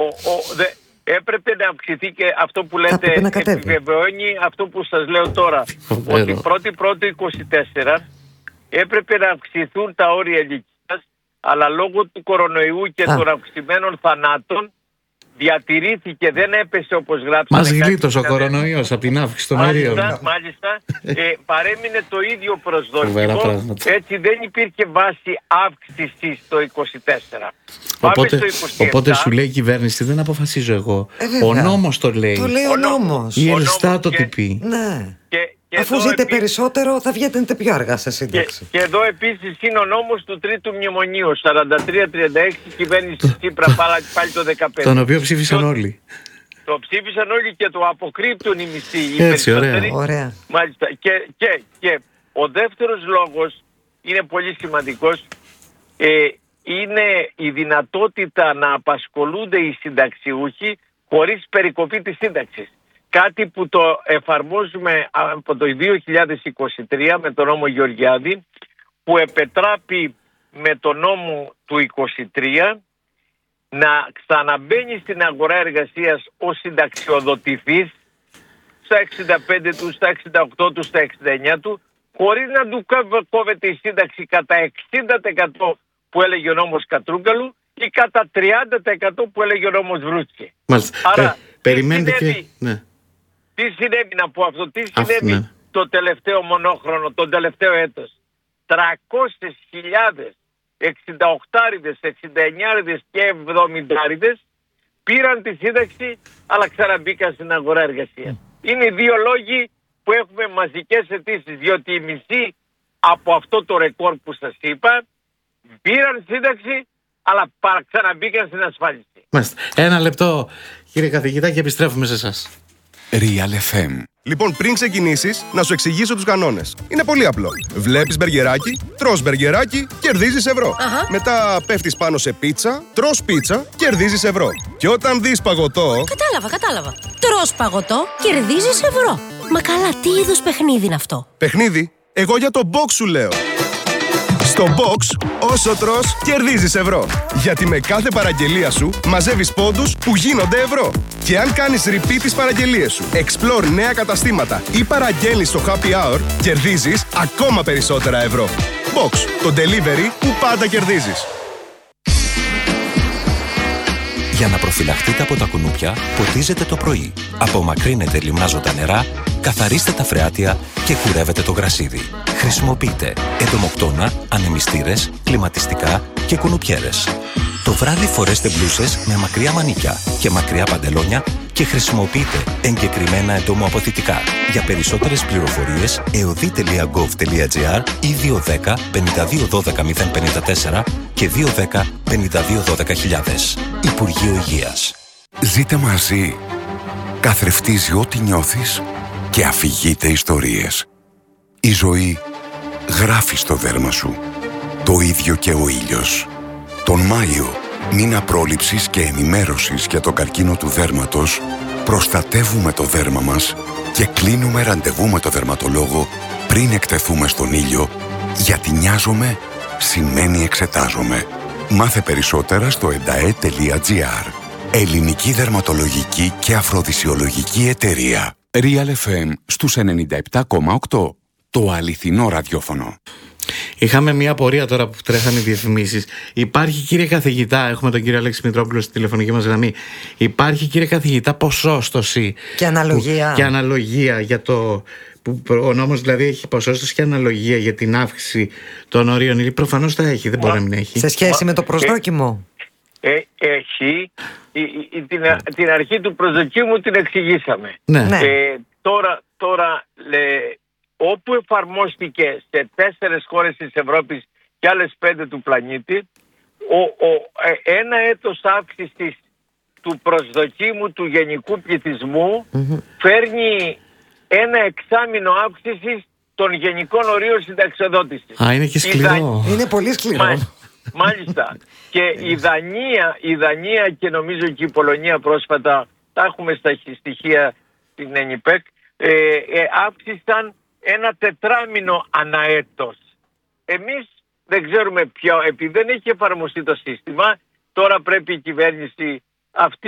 έπρεπε να αυξηθεί και αυτό που λέτε, επιβεβαιώνει αυτό που σας λέω τώρα. Ότι 1η 24 έπρεπε να αυξηθούν τα όρια ηλικίας, αλλά λόγω του κορονοϊού και των αυξημένων θανάτων διατηρήθηκε, δεν έπεσε όπως γράψαμε. Μας γλίτωσε ο κορονοϊός από την αύξηση των αερίων. Μάλιστα, παρέμεινε το ίδιο προσδόκιμο, έτσι δεν υπήρχε βάση αύξησης το 24. Οπότε σου λέει η κυβέρνηση, δεν αποφασίζω εγώ. Ο νόμος το λέει. Το λέει ο νόμος. Η Ελστά το τι πει. Ναι. Αφού ζείτε περισσότερο θα βγαίνετε πιο αργά σε σύνταξη. Και εδώ επίσης είναι ο νόμος του τρίτου μνημονίου 43-36, κυβέρνηση Τσίπρα πάλι το 15. Τον οποίο ψήφισαν όλοι. Το ψήφισαν όλοι και το αποκρύπτουν οι μισθοί. Έτσι, ωραία. Μάλιστα. Και ο δεύτερος λόγος είναι πολύ σημαντικός. Είναι η δυνατότητα να απασχολούνται οι συνταξιούχοι χωρίς περικοπή της σύνταξης. Κάτι που το εφαρμόζουμε από το 2023 με τον νόμο Γεωργιάδη, που επετράπει με τον νόμο του 2023 να ξαναμπαίνει στην αγορά εργασίας ο συνταξιοδοτηθής στα 65 του, στα 68 του, στα 69 του, χωρίς να του κόβεται η σύνταξη κατά 60% που έλεγε ο νόμος Κατρούγκαλου ή κατά 30% που έλεγε ο νόμος Βρούτσκι. Άρα, περιμένετε τι συνέβη να πω αυτό, τι συνέβη το τελευταίο μονόχρονο, τον τελευταίο έτος. 300.000 68άριδες, 69άριδες και 70άριδες πήραν τη σύνταξη αλλά ξαναμπήκαν στην αγορά εργασίας. Είναι οι δύο λόγοι που έχουμε μαζικές αιτήσεις, διότι οι μισοί από αυτό το ρεκόρ που σας είπα πήραν σύνταξη αλλά ξαναμπήκαν στην ασφάλιση. Μάλιστα. Ένα λεπτό κύριε καθηγητά και επιστρέφουμε σε εσάς. Real FM. Λοιπόν, πριν ξεκινήσεις, να σου εξηγήσω τους κανόνες. Είναι πολύ απλό. Βλέπεις μπεργκεράκι, τρως μπεργκεράκι, κερδίζεις ευρώ. Μετά πέφτεις πάνω σε πίτσα, τρως πίτσα, κερδίζεις ευρώ. Και όταν δεις παγωτό... Κατάλαβα. Τρως παγωτό, κερδίζεις ευρώ. Μα καλά, τι είδους παιχνίδι είναι αυτό? Παιχνίδι? Εγώ για το box σου λέω. Στο box, όσο τρως, κερδίζεις ευρώ. Γιατί με κάθε παραγγελία σου μαζεύεις πόντους που γίνονται ευρώ. Και αν κάνεις repeat τις παραγγελίες σου, explore νέα καταστήματα ή παραγγέλνεις στο happy hour, κερδίζεις ακόμα περισσότερα ευρώ. Box, το delivery που πάντα κερδίζεις. Για να προφυλαχτείτε από τα κουνούπια, ποτίζετε το πρωί. Απομακρύνετε λιμνάζοντα νερά, καθαρίστε τα φρεάτια και κουρεύετε το γρασίδι. Χρησιμοποιείτε εντομοκτώνα, ανεμιστήρες, κλιματιστικά και κουνουπιέρες. Το βράδυ φορέστε μπλούσες με μακριά μανίκια και μακριά παντελόνια και χρησιμοποιείτε εγκεκριμένα εντομοαποθητικά. Για περισσότερες πληροφορίες, eodi.gov.gr ή 210 52 12 054 και 210 52 12 000. Υπουργείο Υγείας. Ζείτε μαζί. Καθρεφτίζει ό,τι νιώθεις και αφηγείται ιστορίες. Η ζωή γράφει στο δέρμα σου. Το ίδιο και ο ήλιος. Τον Μάιο, μήνα πρόληψης και ενημέρωσης για τον καρκίνο του δέρματος, προστατεύουμε το δέρμα μας και κλείνουμε ραντεβού με το δερματολόγο πριν εκτεθούμε στον ήλιο, γιατί νοιάζομαι σημαίνει εξετάζομαι. Μάθε περισσότερα στο endae.gr. Ελληνική δερματολογική και αφροδισιολογική εταιρεία. Real FM στους 97,8. Το αληθινό ραδιόφωνο. Είχαμε μια απορία τώρα που τρέχανε οι διαφημίσεις. Υπάρχει, κύριε καθηγητά, έχουμε τον κύριο Αλέξη Μητρόπουλο στη τηλεφωνική μας γραμμή. Υπάρχει, κύριε καθηγητά, ποσόστοση και αναλογία. Και αναλογία για το. Που ο νόμος δηλαδή έχει ποσόστοση και αναλογία για την αύξηση των ορίων. Προφανώς τα έχει, δεν μπορεί να μην έχει. Σε σχέση με το προσδόκιμο. Έχει. Την αρχή του προσδοκίμου την εξηγήσαμε. Ναι. Τώρα όπου εφαρμόστηκε σε 4 χώρες της Ευρώπης και άλλες 5 του πλανήτη, ένα έτος αύξησης του προσδοκίμου του γενικού πληθυσμού φέρνει ένα εξάμηνο αύξησης των γενικών ορίων συνταξιοδότησης. Είναι και σκληρό. Είναι πολύ σκληρό. Μάλιστα. Και η Δανία και νομίζω και η Πολωνία πρόσφατα, τα έχουμε στα στοιχεία στην ΕΝΙΠΕΚ, αύξησαν ένα τετράμινο αναέτος. Εμείς δεν ξέρουμε ποιο, επειδή δεν έχει εφαρμοστεί το σύστημα, τώρα πρέπει η κυβέρνηση αυτή